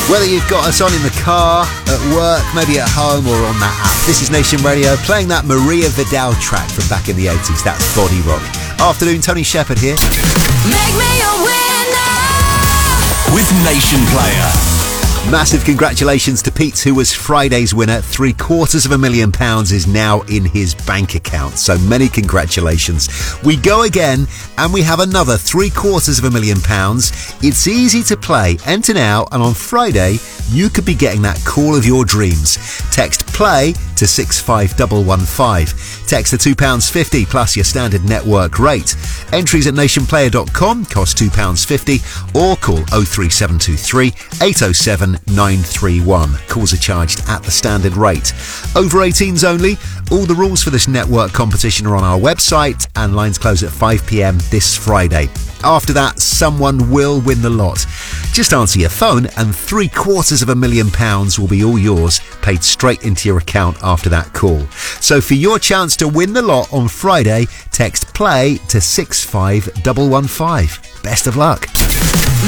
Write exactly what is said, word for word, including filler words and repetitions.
Whether you've got us on in the car, at work, maybe at home or on that app, this is Nation Radio playing that Maria Vidal track from back in the eighties. That's Body Rock. Afternoon, Tony Shepherd here. Make me a winner with Nation Player. Massive congratulations to Pete, who was Friday's winner. Three quarters of a million pounds is now in his bank account. So many congratulations. We go again, and we have another three quarters of a million pounds. It's easy to play. Enter now, and on Friday, you could be getting that call of your dreams. Text PLAY to six five one one five. Text the two pounds fifty plus your standard network rate. Entries at nation player dot com cost two pounds fifty or call oh three seven two three, eight oh seven, nine three one. Calls are charged at the standard rate. Over eighteens only. All the rules for this network competition are on our website, and lines close at five p.m. this Friday. After that, someone will win the lot. Just answer your phone and three quarters of a million pounds will be all yours, paid straight into your account after that call. So for your chance to win the lot on Friday, text PLAY to six five one one five. Best of luck.